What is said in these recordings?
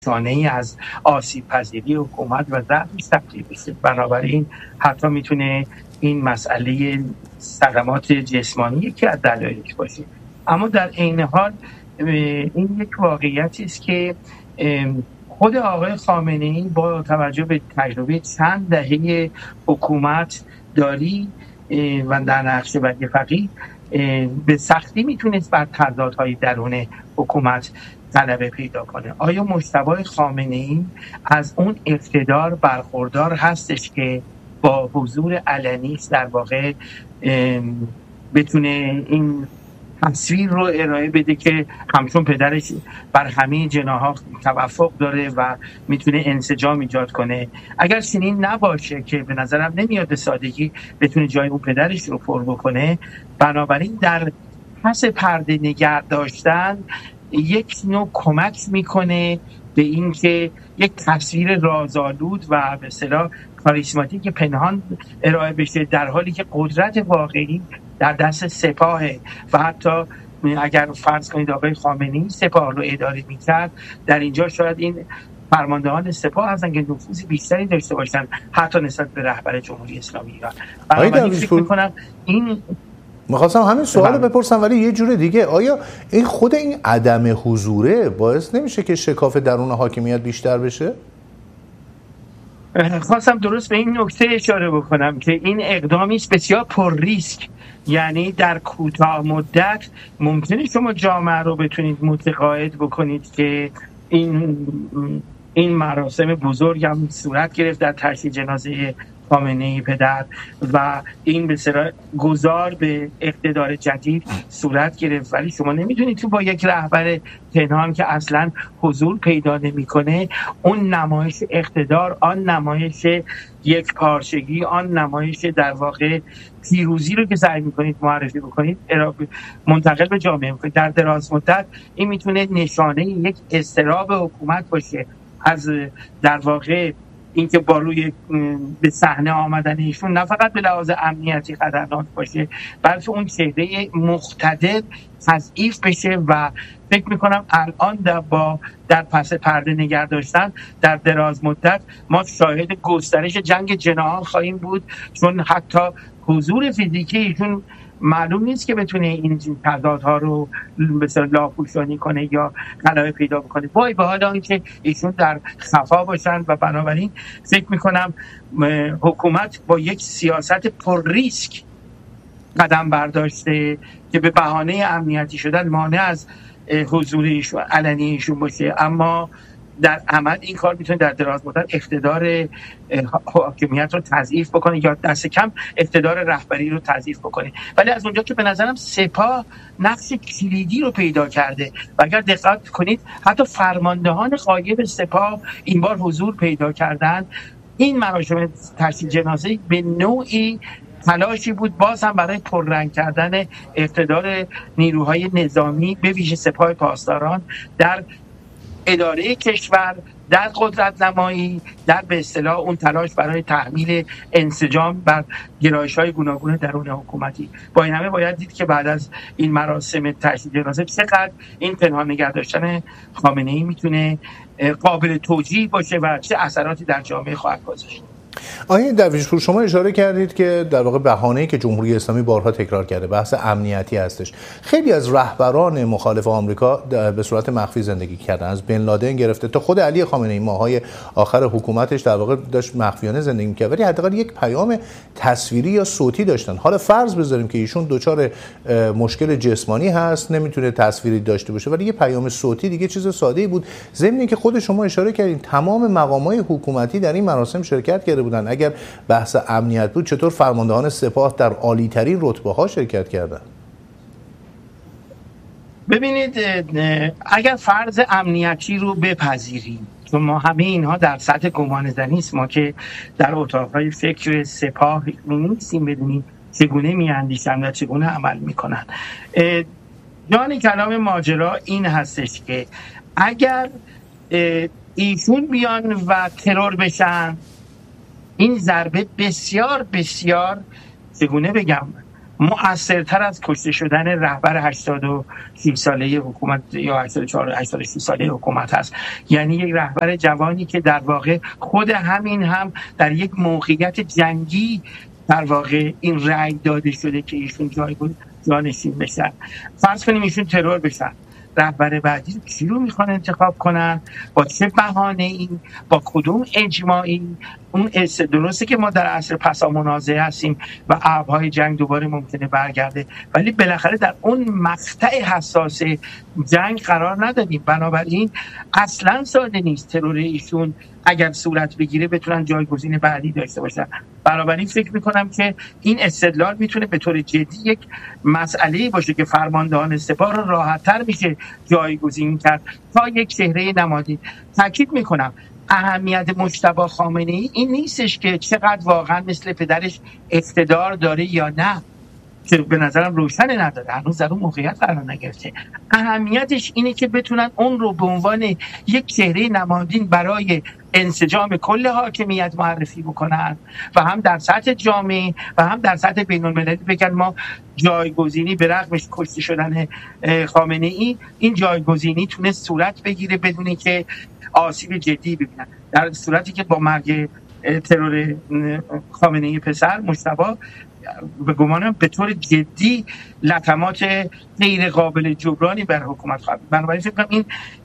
نشانه‌ای از آسیب پذیری حکومت و ضعفش تبدیل بشه. بنابراین حتی میتونه این مسئله صدمات جسمانی یکی از دلایلش باشه. اما در عین حال این یک واقعیتی است که خود آقای خامنه‌ای با توجه به تجربه چند دهه حکومت داری و در نقش ولی فقیه به سختی میتونست بر تضادهای درون حکومت غلبه پیدا کنه. آیا مجتبی خامنه‌ای از اون اقتدار برخوردار هستش که با حضور علنیش در واقع بتونه این تصویر رو ارائه بده که همچون پدرش بر همه جناح‌ها توافق داره و میتونه انسجام ایجاد کنه؟ اگر چنین نباشه که به نظرم نمیاد به سادگی بتونه جای اون پدرش رو پر بکنه، بنابراین در پس پرده نگه داشتن یک نوع کمک میکنه به این که یک تصویر رازآلود و به اصطلاح کاریسماتیک پنهان ارائه بشه، در حالی که قدرت واقعی در دست سپاهه و حتی اگر فرض کنید آقای خامنه‌ای سپاه رو اداره میکرد، در اینجا شاید این فرماندهان سپاه هستن که نفوذ بیشتری داشته باشن حتی نسبت به رهبر جمهوری اسلامی ایران. بنابراین فکر میکنم این می‌خواستم همین سوال رو بپرسم ولی یه جور دیگه، آیا این خود این عدم حضوره باعث نمیشه که شکاف درون حاکمیت بیشتر بشه؟ خواستم درست به این نکته اشاره بکنم که این اقدامی است بسیار پر ریسک. یعنی در کوتاه مدت ممکنه شما جامعه رو بتونید متقاعد بکنید که این مراسم بزرگ هم صورت گرفت در تشییع جنازه خامنه‌ای پدر و این به اصطلاح گذار به اقتدار جدید صورت گرفت، ولی شما نمیدونید تو با یک رهبر پنهان که اصلا حضور پیدا نمیکنه اون نمایش اقتدار، آن نمایش یک پارچگی، آن نمایش در واقع پیروزی رو که سعی میکنید معرفی بکنید منتقل به جامعه میکنید، در دراز مدت این میتونه نشانه یک اضطراب حکومت باشه از در واقع اینکه با روی به صحنه آمدن ایشون نه فقط به لحاظ امنیتی خطرناک باشه بلکه اون چهره مقتدر تضعیف بشه و فکر میکنم الان در پس پرده نگه داشتن در دراز مدت ما شاهد گسترش جنگ جناحان خواهیم بود، چون حتی حضور فیزیکی ایشون معلوم نیست که بتونه این تضادها رو به اصطلاح لاپوشانی کنه یا غلبه پیدا بکنه، وای به حال اینکه ایشون در خفا باشن. و بنابراین فکر میکنم حکومت با یک سیاست پر ریسک قدم برداشته که به بهانه امنیتی شدن مانع از حضور ایشون علنی ایشون باشه، اما در عمل این کار میتونه در دراز مدت اقتدار حاکمیت رو تضعیف بکنه یا دست کم اقتدار رهبری رو تضعیف بکنه. ولی از اونجا که به نظرم سپاه نقش کلیدی رو پیدا کرده و اگر دقت کنید حتی فرماندهان غایب سپاه این بار حضور پیدا کردن، این مراسم تشییع جنازه به نوعی تلاشی بود باز هم برای پررنگ کردن اقتدار نیروهای نظامی به ویژه سپاه پاسداران در اداره کشور، در قدرت نمایی، در به اصطلاح اون تلاش برای تحمیل انسجام بر گرایش‌های گوناگون درون حکومتی. با این همه باید دید که بعد از این مراسم تشییع جنازه چقدر این پنهان نگه داشتن خامنه‌ای میتونه قابل توجیه باشه و چه اثراتی در جامعه خواهد گذاشت. آقای درویشپور، شما اشاره کردید که در واقع بهانه‌ای که جمهوری اسلامی بارها تکرار کرده بحث امنیتی هستش. خیلی از رهبران مخالف آمریکا به صورت مخفی زندگی کردن، از بن لادن گرفته تا خود علی خامنه‌ای ماهای آخر حکومتش در واقع داشت مخفیانه زندگی می‌کرد، ولی حداقل یک پیام تصویری یا صوتی داشتن. حالا فرض بذاریم که ایشون دچار مشکل جسمانی هست، نمیتونه تصویری داشته باشه، ولی یه پیام صوتی دیگه چیز ساده‌ای بود. ضمن اینکه خود شما اشاره کردین تمام مقامات حکومتی در این مراسم شرکت کرده بودن. اگر بحث امنیت بود چطور فرماندهان سپاه در عالی‌ترین رتبه‌ها شرکت کردن؟ ببینید اگر فرض امنیتی رو بپذیریم، چون ما همه اینها در سطح گمانه‌زنی است، ما که در اتاق‌های فکر سپاه نیستیم بدونیم چگونه می‌اندیشند و چگونه عمل می‌کنند. جان کلام ماجرا این هستش که اگر ایشون بیان و ترور بشن، این ضربه بسیار بسیار چگونه بگم مؤثرتر از کشته شدن رهبر 86 ساله حکومت یا 84 86 ساله حکومت هست. یعنی یک رهبر جوانی که در واقع خود همین هم در یک موقعیت جنگی در واقع این رأی داده شده که ایشون جانشین بشن. فرض کنیم ایشون ترور بشن، رهبر بعدی کی رو میخوان انتخاب کنن، با چه بهانه‌ای، با کدوم اجماعی؟ اون درسته که ما در عصر پسا منازعه هستیم و ابرهای جنگ دوباره ممکنه برگرده، ولی بالاخره در اون مقطع حساس جنگ قرار ندادیم. بنابراین اصلا ساده نیست ترور ایشون اگر صورت بگیره بتونن جایگزین بعدی داشته باشن. بنابراین فکر میکنم که این استدلال میتونه به طور جدی یک مسئله باشه که فرماندهان سپاه رو راحت‌تر میشه جایگزین کرد تا یک چهره نمادین. تاکید میکنم اهمیت مجتبی خامنه‌ای این نیستش که چقدر واقعا مثل پدرش اقتدار داره یا نه، که به نظرم روشن نداره، هنوز در اون موقعیت قرار نگرفته. اهمیتش اینه که بتونن اون رو به عنوان یک چهره نمادین برای انسجام کل حاکمیت معرفی بکنن و هم در سطح جامعه و هم در سطح بین‌المللی بگن ما جایگزینی به رغم کشته شدن خامنه‌ای این جایگزینی تونست صورت بگیره بدون که آسیب جدی ببینن. در صورتی که با مرگ ترور خامنه‌ای پسر مجتبی به گمانم به طور جدی لطمات غیر قابل جبرانی بر حکومت خواهد. بنابراین فکر کنم این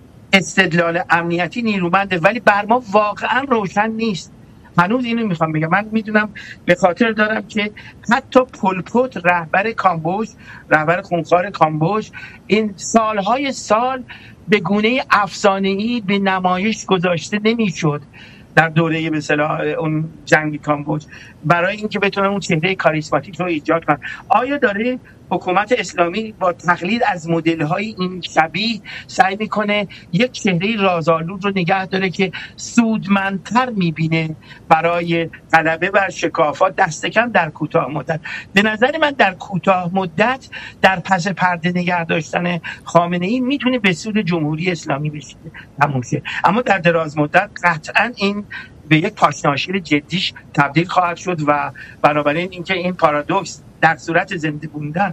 استدلال امنیتی نیرومنده، ولی بر ما واقعا روشن نیست. هنوز اینو میخوام بگم، من میدونم به خاطر دارم که حتی پل پوت رهبر کامبوج، رهبر خونخوار کامبوج، این سالهای سال به گونه افسانه‌ای به نمایش گذاشته نمیشد در دوره به اصطلاح اون جنگ کامبوج برای اینکه بتونن اون چهره کاریسماتیک رو ایجاد کنن. آیا داره حکومت اسلامی با تقلید از مدل‌های این شبیه سعی میکنه یک چهره رازآلود رو نگه داره که سودمندتر میبینه برای غلبه بر شکافات دست کم در کوتاه مدت؟ به نظر من در کوتاه مدت در پس پرده نگه داشتن خامنه‌ای میتونه به سود جمهوری اسلامی بشه، تموم شه. اما در دراز مدت قطعاً این به یک پاشناشیل جدیش تبدیل خواهد شد و بنابراین اینکه این پارادوکس در صورت زنده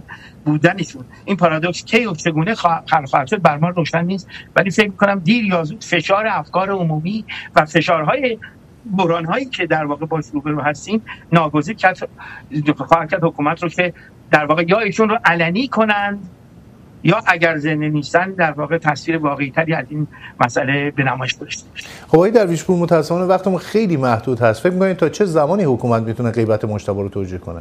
بودنشون این پارادوکس کی و چگونه خواهد شد بر ما روشن نیست، ولی فکر می‌کنم دیر یا زود فشار افکار عمومی و فشارهای بحران‌هایی که در واقع باش روبرو هستیم ناگزیر خواهد کرد حکومت رو که در واقع یا ایشون رو علنی کنند یا اگر زنده نیستن در واقع تصویر واقعی‌تری از این مسئله به نمایش داشته باشه. خب آقای درویشپور، متأسفانه وقتمون خیلی محدود هست. فکر می‌کنید تا چه زمانی حکومت میتونه غیبت مجتبی رو توجیه کنه؟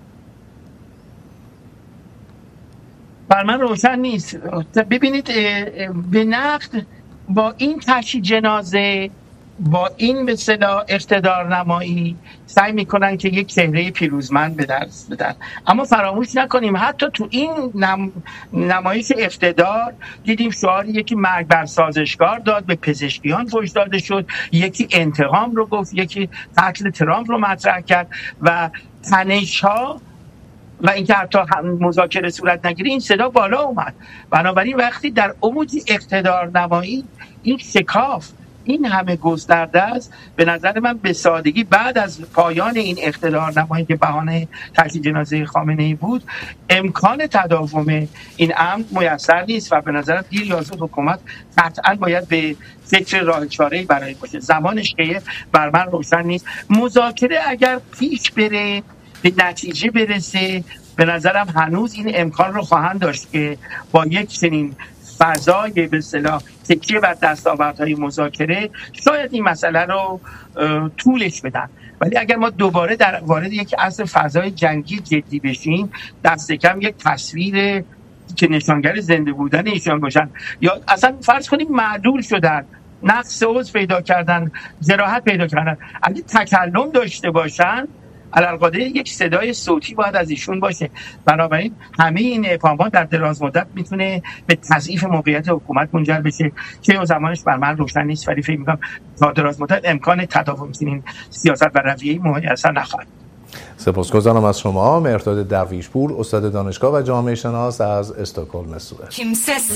بر من روشن نیست. ببینید به نقد با این تشییع جنازه، با این به اصطلاح اقتدار نمایی سعی میکنن که یک چهره پیروزمند به دست بدن، اما فراموش نکنیم حتی تو این نمایش اقتدار دیدیم شعاری یکی مرگ بر سازشکار داد، به پزشکیان فحش داده شد، یکی انتقام رو گفت، یکی قتل ترامپ رو مطرح کرد و تنش‌ها و اینکه حتی مذاکره صورت نگیره این صدا بالا اومد. بنابراین وقتی در اوج اقتدار نمایی این شکاف این همه گسترده است، به نظر من به سادگی بعد از پایان این اقتدار نمایی که بهانه تشییع جنازه خامنه‌ای بود امکان تداوم این امر میسر نیست و به نظرم دیر یا زود حکومت قطعا باید به فکر راه چاره‌ای برای باشه. زمانش که بر من روشن نیست. مذاکره اگر پیش بره به نتیجه برسه به نظرم هنوز این امکان رو خواهند داشت که با یک چنین فضای به اصطلاح تکیه بر دستاوردهای مذاکره شاید این مسئله رو طولش بدن. ولی اگر ما دوباره وارد یک عصر فضای جنگی جدی بشیم دست کم یک تصویر که نشانگر زنده بودن ایشان باشن یا اصلا فرض کنیم معلول شدن، نقص عضو پیدا کردن، جراحت پیدا کردن، اگه تکلم داشته باشن علالقاده یک صدای صوتی باید از ایشون باشه. بنابراین همه این ابهامات در دراز مدت میتونه به تضعیف موقعیت حکومت منجر بشه که اون زمانش بر من روشن نیست، ولی فکر می‌کنم تا دراز مدت امکان تداوم این سیاست و رویه میسر نخواهد. سپاسگزارم از شما. مهرداد درویشپور، استاد دانشگاه و جامعه شناس از استکهلم سوئد.